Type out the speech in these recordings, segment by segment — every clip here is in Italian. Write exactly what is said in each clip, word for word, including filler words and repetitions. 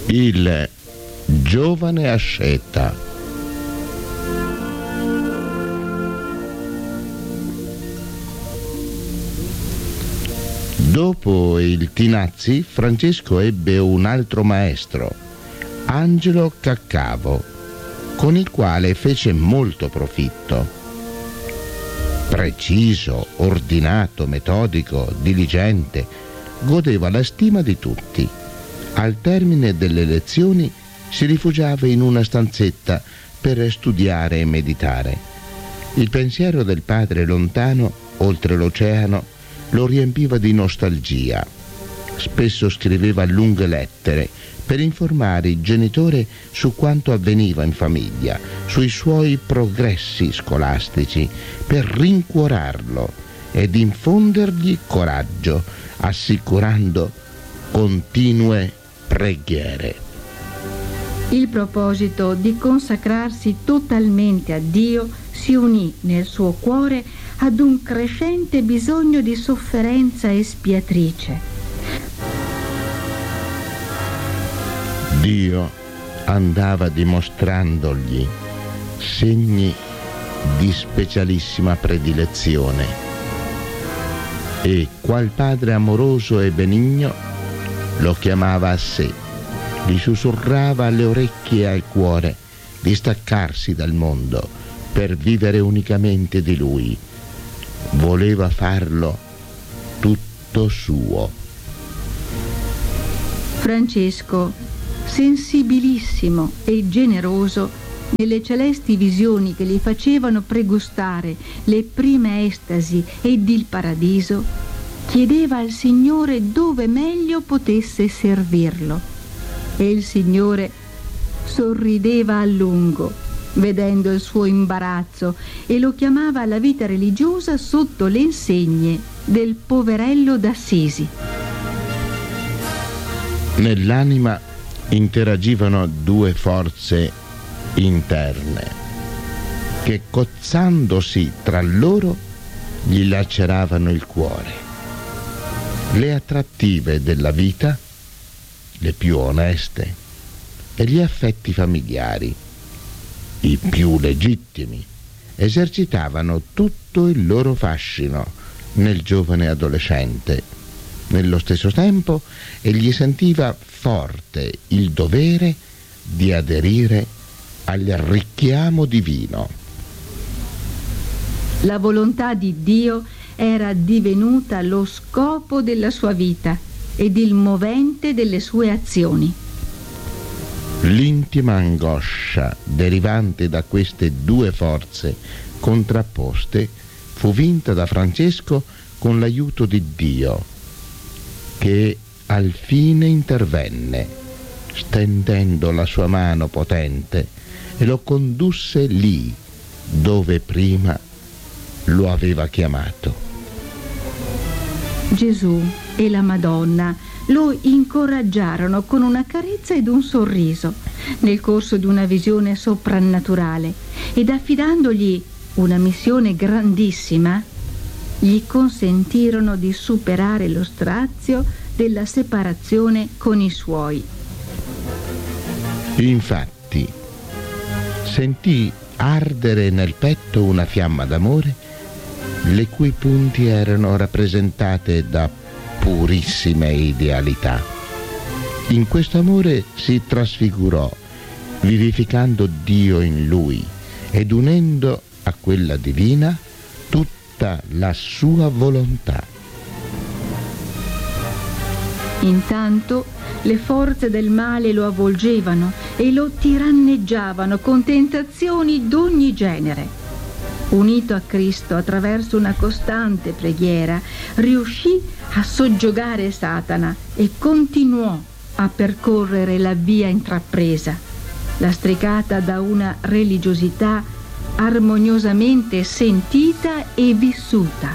Il giovane asceta. Dopo il Tinazzi, Francesco ebbe un altro maestro, Angelo Caccavo, con il quale fece molto profitto. Preciso, ordinato, metodico, diligente, godeva la stima di tutti. Al termine delle lezioni si rifugiava in una stanzetta per studiare e meditare. Il pensiero del padre lontano, oltre l'oceano, lo riempiva di nostalgia. Spesso scriveva lunghe lettere per informare il genitore su quanto avveniva in famiglia, sui suoi progressi scolastici, per rincuorarlo ed infondergli coraggio, assicurando continue preghiere. Il proposito di consacrarsi totalmente a Dio si unì nel suo cuore ad un crescente bisogno di sofferenza espiatrice. Dio andava dimostrandogli segni di specialissima predilezione e, qual padre amoroso e benigno, lo chiamava a sé, gli sussurrava alle orecchie e al cuore di staccarsi dal mondo per vivere unicamente di lui. Voleva farlo tutto suo. Francesco, sensibilissimo e generoso nelle celesti visioni che gli facevano pregustare le prime estasi ed il paradiso, chiedeva al Signore dove meglio potesse servirlo. E il Signore sorrideva a lungo vedendo il suo imbarazzo e lo chiamava alla vita religiosa sotto le insegne del poverello d'Assisi. Nell'anima interagivano due forze interne che, cozzandosi tra loro, gli laceravano il cuore. Le attrattive della vita, le più oneste, e gli affetti familiari, i più legittimi, esercitavano tutto il loro fascino nel giovane adolescente. Nello stesso tempo egli sentiva forte il dovere di aderire al richiamo divino. La volontà di Dio era divenuta lo scopo della sua vita ed il movente delle sue azioni. L'intima angoscia derivante da queste due forze contrapposte fu vinta da Francesco con l'aiuto di Dio, che al fine intervenne, stendendo la sua mano potente, e lo condusse lì dove prima lo aveva chiamato. Gesù e la Madonna lo incoraggiarono con una carezza ed un sorriso nel corso di una visione soprannaturale, ed affidandogli una missione grandissima gli consentirono di superare lo strazio della separazione con i suoi. Infatti sentì ardere nel petto una fiamma d'amore, le cui punti erano rappresentate da purissime idealità. In questo amore si trasfigurò, vivificando Dio in lui ed unendo a quella divina tutta la sua volontà. Intanto le forze del male lo avvolgevano e lo tiranneggiavano con tentazioni d'ogni genere. Unito a Cristo attraverso una costante preghiera, riuscì a soggiogare Satana e continuò a percorrere la via intrapresa, lastricata da una religiosità armoniosamente sentita e vissuta.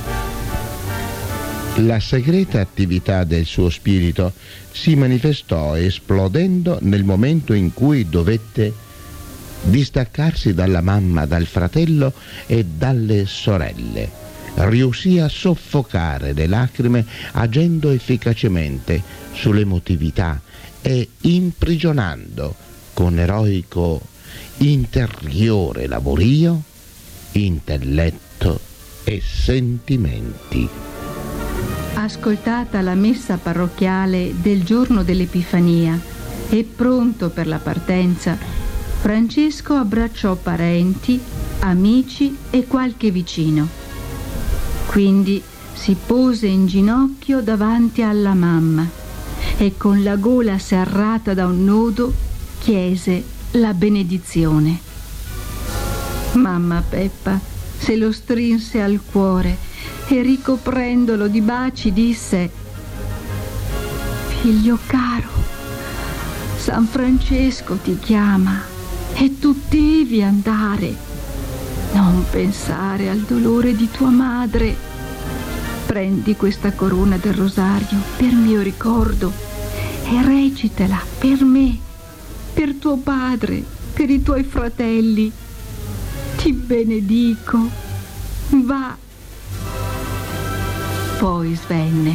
La segreta attività del suo spirito si manifestò esplodendo nel momento in cui dovette distaccarsi dalla mamma, dal fratello e dalle sorelle. Riuscì a soffocare le lacrime agendo efficacemente sull'emotività e imprigionando con eroico interiore lavorio intelletto e sentimenti. Ascoltata la messa parrocchiale del giorno dell'Epifania e pronto per la partenza, Francesco abbracciò parenti, amici e qualche vicino. Quindi si pose in ginocchio davanti alla mamma e con la gola serrata da un nodo chiese la benedizione. Mamma Peppa se lo strinse al cuore e ricoprendolo di baci disse: «Figlio caro, San Francesco ti chiama e tu devi andare. Non pensare al dolore di tua madre. Prendi questa corona del rosario per mio ricordo e recitela per me, per tuo padre, per i tuoi fratelli. Ti benedico. Va». Poi svenne.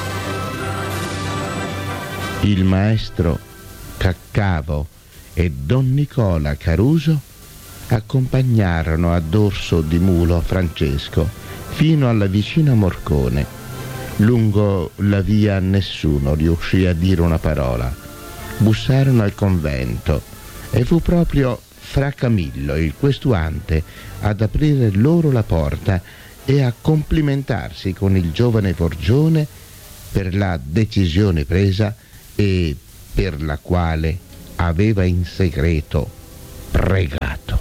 Il maestro Caccavo e Don Nicola Caruso accompagnarono a dorso di mulo Francesco fino alla vicina Morcone. Lungo la via nessuno riuscì a dire una parola. Bussarono al convento e fu proprio Fra Camillo, il questuante, ad aprire loro la porta e a complimentarsi con il giovane Forgione per la decisione presa e per la quale aveva in segreto pregato.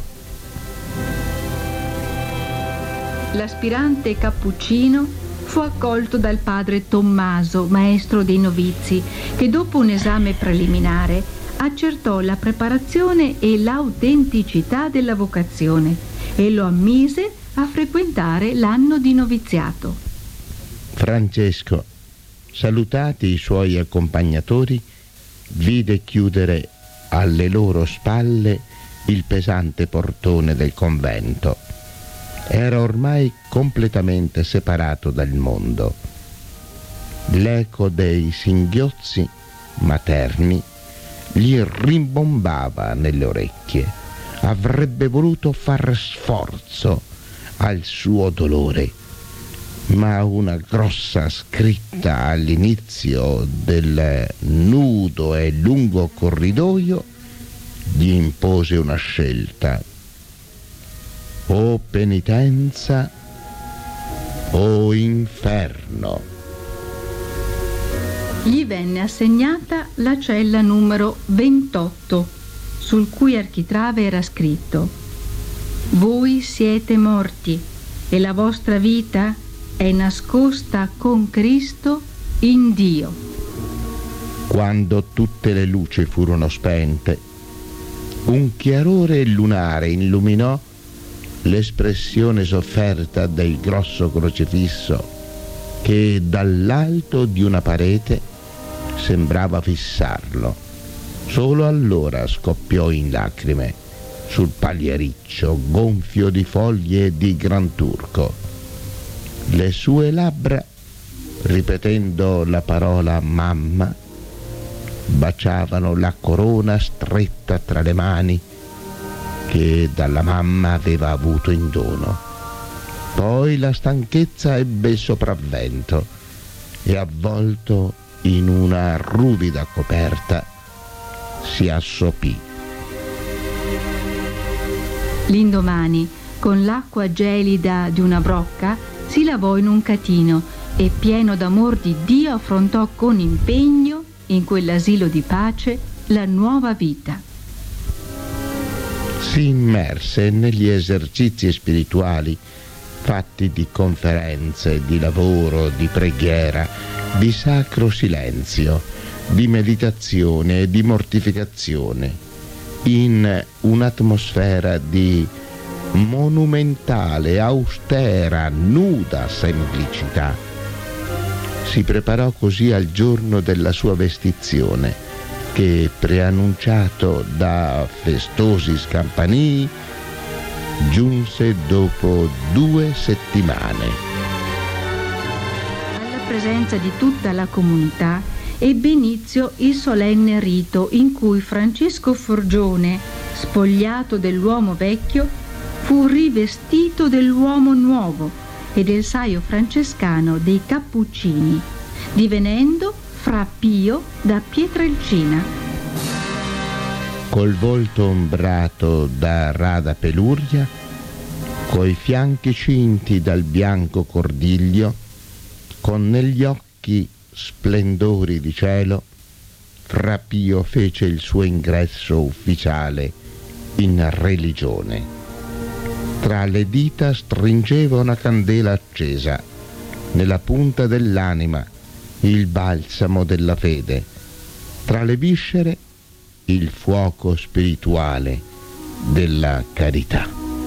L'aspirante cappuccino fu accolto dal padre Tommaso, maestro dei novizi, che dopo un esame preliminare accertò la preparazione e l'autenticità della vocazione e lo ammise a frequentare l'anno di noviziato. Francesco, salutati i suoi accompagnatori, vide chiudere alle loro spalle il pesante portone del convento. Era ormai completamente separato dal mondo. L'eco dei singhiozzi materni gli rimbombava nelle orecchie. Avrebbe voluto far sforzo al suo dolore, ma una grossa scritta all'inizio del nudo e lungo corridoio gli impose una scelta: o penitenza o inferno. Gli venne assegnata la cella numero ventotto, sul cui architrave era scritto: «Voi siete morti e la vostra vita è nascosta con Cristo in Dio». Quando tutte le luci furono spente, un chiarore lunare illuminò l'espressione sofferta del grosso crocifisso che dall'alto di una parete sembrava fissarlo. Solo allora scoppiò in lacrime sul pagliericcio gonfio di foglie di granturco. Le sue labbra, ripetendo la parola mamma, baciavano la corona stretta tra le mani che dalla mamma aveva avuto in dono. Poi la stanchezza ebbe il sopravvento e, avvolto in una ruvida coperta, si assopì. L'indomani, con l'acqua gelida di una brocca, si lavò in un catino e, pieno d'amor di Dio, affrontò con impegno, in quell'asilo di pace, la nuova vita. Si immerse negli esercizi spirituali fatti di conferenze, di lavoro, di preghiera, di sacro silenzio, di meditazione e di mortificazione, in un'atmosfera di monumentale, austera, nuda semplicità. Si preparò così al giorno della sua vestizione, che, preannunciato da festosi scampanii, giunse dopo due settimane. Alla presenza di tutta la comunità, ebbe inizio il solenne rito in cui Francesco Forgione, spogliato dell'uomo vecchio, fu rivestito dell'uomo nuovo e del saio francescano dei Cappuccini, divenendo Fra Pio da Pietrelcina. Col volto ombrato da rada peluria, coi fianchi cinti dal bianco cordiglio, con negli occhi splendori di cielo, Fra Pio fece il suo ingresso ufficiale in religione. Tra le dita stringeva una candela accesa, nella punta dell'anima il balsamo della fede, tra le viscere il fuoco spirituale della carità.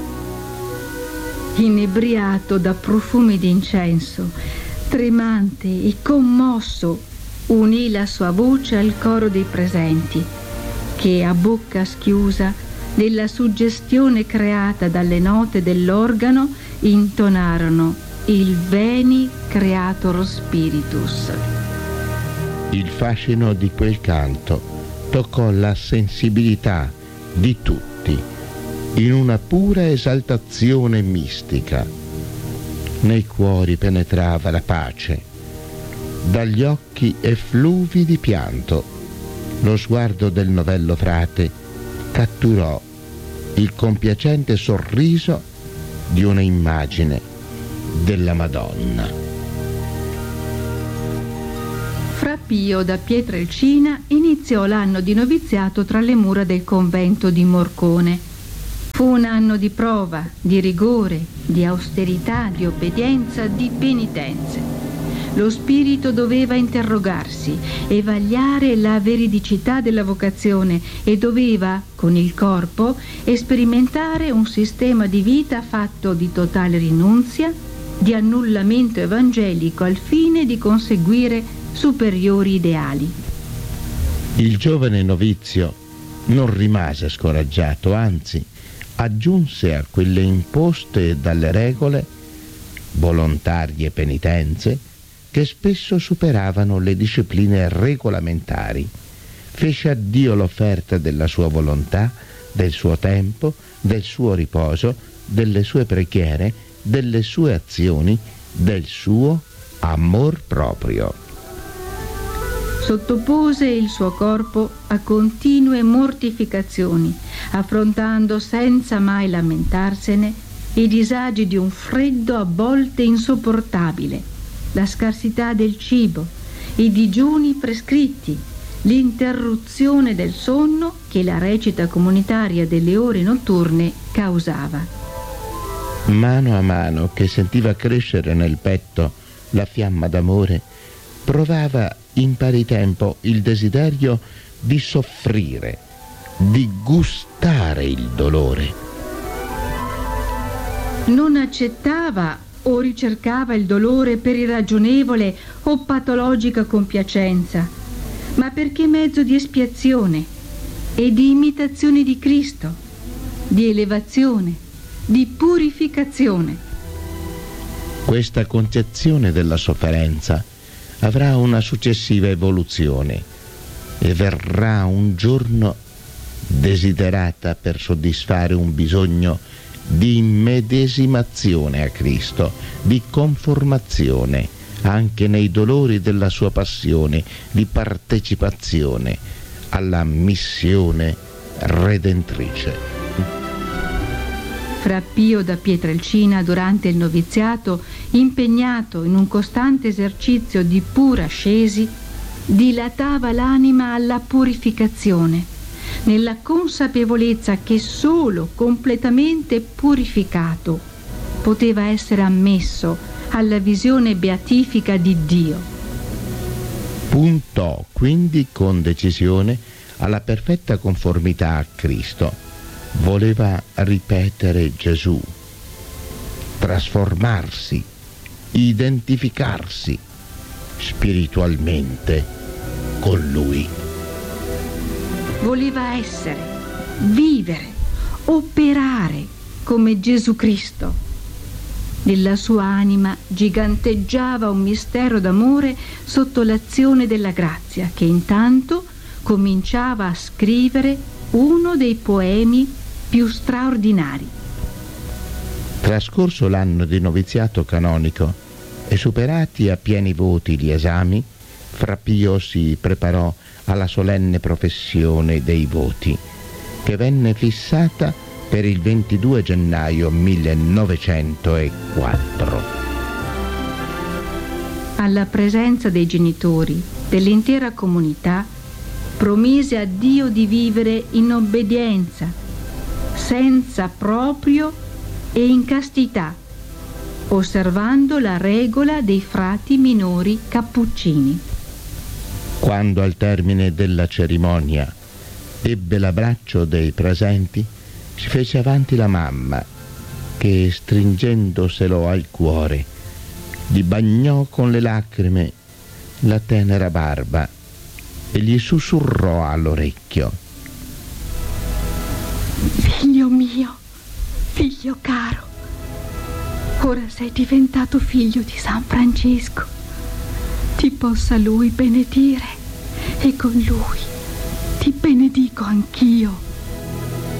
Inebriato da profumi d'incenso, tremante e commosso, unì la sua voce al coro dei presenti, che a bocca schiusa, nella suggestione creata dalle note dell'organo, intonarono il Veni Creator Spiritus. Il fascino di quel canto toccò la sensibilità di tutti in una pura esaltazione mistica. Nei cuori penetrava la pace, dagli occhi effluvi di pianto. Lo sguardo del novello frate catturò il compiacente sorriso di una immagine della Madonna. Fra Pio da Pietrelcina iniziò l'anno di noviziato tra le mura del convento di Morcone. Fu un anno di prova, di rigore, di austerità, di obbedienza, di penitenze. Lo spirito doveva interrogarsi e vagliare la veridicità della vocazione e doveva, con il corpo, sperimentare un sistema di vita fatto di totale rinunzia, di annullamento evangelico al fine di conseguire superiori ideali. Il giovane novizio non rimase scoraggiato, anzi aggiunse a quelle imposte dalle regole volontarie penitenze che spesso superavano le discipline regolamentari. Fece a Dio l'offerta della sua volontà, del suo tempo, del suo riposo, delle sue preghiere, delle sue azioni, del suo amor proprio. Sottopose il suo corpo a continue mortificazioni, affrontando senza mai lamentarsene i disagi di un freddo a volte insopportabile, la scarsità del cibo, i digiuni prescritti, l'interruzione del sonno che la recita comunitaria delle ore notturne causava. Mano a mano che sentiva crescere nel petto la fiamma d'amore, provava in pari tempo il desiderio di soffrire, di gustare il dolore. Non accettava o ricercava il dolore per irragionevole o patologica compiacenza, ma perché mezzo di espiazione e di imitazione di Cristo, di elevazione, di purificazione. Questa concezione della sofferenza avrà una successiva evoluzione e verrà un giorno desiderata per soddisfare un bisogno di immedesimazione a Cristo, di conformazione anche nei dolori della sua passione, di partecipazione alla missione redentrice. Fra Pio da Pietrelcina, durante il noviziato, impegnato in un costante esercizio di pura ascesi, dilatava l'anima alla purificazione, nella consapevolezza che solo completamente purificato poteva essere ammesso alla visione beatifica di Dio. Puntò quindi con decisione alla perfetta conformità a Cristo. Voleva ripetere Gesù, trasformarsi, identificarsi spiritualmente con Lui. Voleva essere, vivere, operare come Gesù Cristo. Nella sua anima giganteggiava un mistero d'amore sotto l'azione della grazia, che intanto cominciava a scrivere uno dei poemi più straordinari. Trascorso l'anno di noviziato canonico e superati a pieni voti gli esami, Fra Pio si preparò alla solenne professione dei voti, che venne fissata per il ventidue gennaio millenovecentoquattro. Alla presenza dei genitori, dell'intera comunità, promise a Dio di vivere in obbedienza, senza proprio e in castità, osservando la regola dei frati minori cappuccini. Quando al termine della cerimonia ebbe l'abbraccio dei presenti, si fece avanti la mamma, che stringendoselo al cuore gli bagnò con le lacrime la tenera barba e gli sussurrò all'orecchio: figlio mio, figlio caro, ora sei diventato figlio di San Francesco, ti possa lui benedire e con lui ti benedico anch'io.